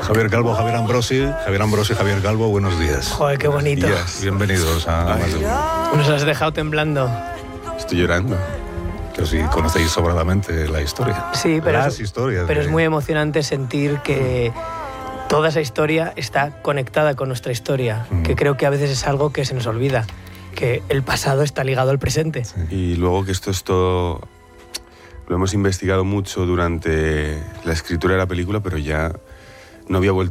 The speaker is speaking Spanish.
Javier Calvo, Javier Ambrosi, Javier Calvo, buenos días. Joder, qué bonito. Bienvenidos a Más de Uno. Nos has dejado temblando. Estoy llorando. Pero sí conocéis sobradamente la historia. Sí, pero, las historias. Pero es muy emocionante sentir que toda esa historia está conectada con nuestra historia, que creo que a veces es algo que se nos olvida, que el pasado está ligado al presente. Sí. Y luego que esto es todo... Lo hemos investigado mucho durante la escritura de la película, pero ya no había vuelto